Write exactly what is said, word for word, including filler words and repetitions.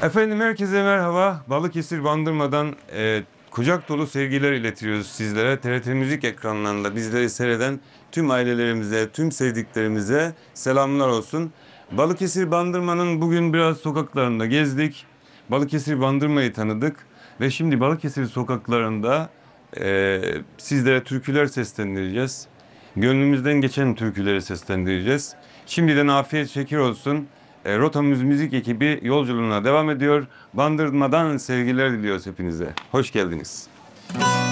Efendim herkese merhaba. Balıkesir Bandırma'dan e, kucak dolu sevgiler iletiyoruz sizlere. T R T Müzik ekranlarında bizleri seyreden tüm ailelerimize, tüm sevdiklerimize selamlar olsun. Balıkesir Bandırma'nın bugün biraz sokaklarında gezdik. Balıkesir Bandırma'yı tanıdık. Ve şimdi Balıkesir sokaklarında e, sizlere türküler seslendireceğiz. Gönlümüzden geçen türküleri seslendireceğiz. Şimdiden afiyet şeker olsun. E, Rotamız Müzik ekibi yolculuğuna devam ediyor. Bandırmadan sevgiler diliyoruz hepinize. Hoş geldiniz.